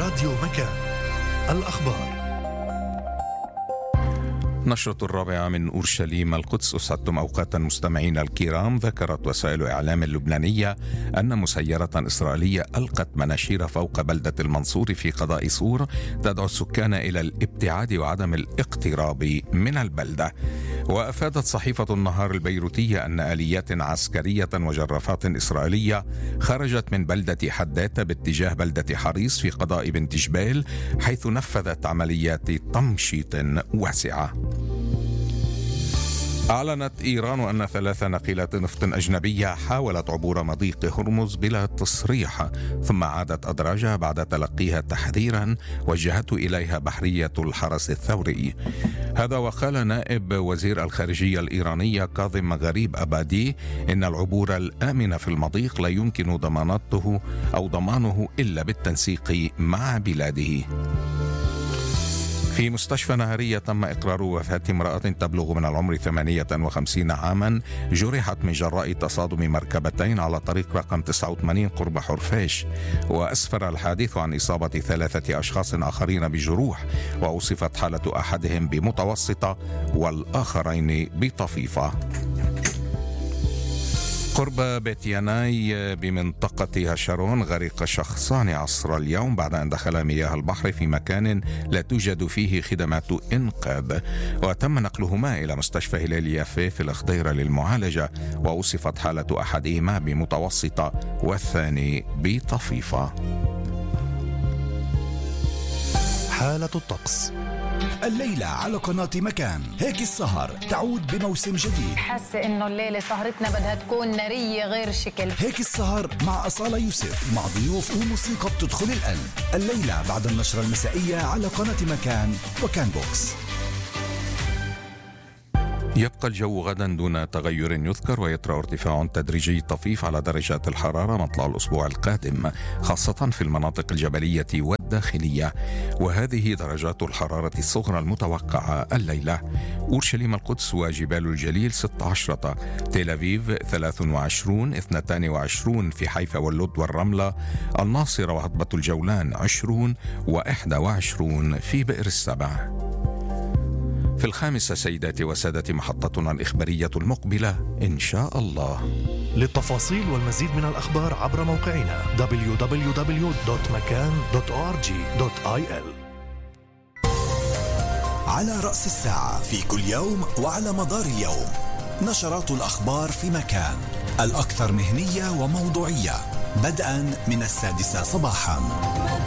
راديو مكان. الأخبار. نشرة الرابعة من أورشليم القدس. أسعدتم أوقاتا مستمعين الكرام. ذكرت وسائل إعلام اللبنانية أن مسيرة إسرائيلية ألقت مناشير فوق بلدة المنصور في قضاء صور تدعو السكان إلى الابتعاد وعدم الاقتراب من البلدة. وأفادت صحيفة النهار البيروتية أن آليات عسكرية وجرافات إسرائيلية خرجت من بلدة حداتة باتجاه بلدة حريص في قضاء بنت جبيل، حيث نفذت عمليات تمشيط واسعة. أعلنت إيران أن 3 ناقلات نفط أجنبية حاولت عبور مضيق هرمز بلا تصريح، ثم عادت أدراجها بعد تلقيها تحذيرا وجهته إليها بحرية الحرس الثوري. هذا وقال نائب وزير الخارجية الإيرانية كاظم غريب أبادي إن العبور الآمن في المضيق لا يمكن ضمانه إلا بالتنسيق مع بلاده. في مستشفى نهرية تم إقرار وفاة امرأة تبلغ من العمر 58 عاما، جرحت من جراء تصادم مركبتين على طريق رقم 89 قرب حرفيش. وأسفر الحادث عن إصابة 3 أشخاص آخرين بجروح، ووصفت حالة أحدهم بمتوسطة والآخرين بطفيفة. قرب بيت ياناي بمنطقة هشرون غرق شخصان عصر اليوم بعد أن دخل مياه البحر في مكان لا توجد فيه خدمات إنقاذ، وتم نقلهما إلى مستشفى هلال يافي في الخضيرة للمعالجة، ووصفت حالة أحدهما بمتوسطة والثاني بطفيفة. حالة الطقس الليلة على قناة مكان. هيك السهر تعود بموسم جديد. حاسة إنه الليلة سهرتنا بدها تكون نارية غير شكل. هيك السهر مع أصالة يوسف، مع ضيوف وموسيقى بتدخل القلب. الليلة بعد النشرة المسائية على قناة مكان وكان بوكس. يبقى الجو غدا دون تغير يذكر، ويطرأ ارتفاع تدريجي طفيف على درجات الحرارة مطلع الأسبوع القادم، خاصة في المناطق الجبلية والداخلية. وهذه درجات الحرارة الصغرى المتوقعة الليلة: أورشليم القدس وجبال الجليل 16، تل أبيب 23، 22 في حيفا واللد والرملة، الناصرة وهضبة الجولان 20، و21 في بئر السبع. في 5 سيداتي وسادتي محطتنا الإخبارية المقبلة إن شاء الله. للتفاصيل والمزيد من الأخبار عبر موقعنا www.makan.org.il. على رأس الساعة في كل يوم وعلى مدار اليوم نشرات الأخبار في مكان، الأكثر مهنية وموضوعية، بدءا من 6 صباحا.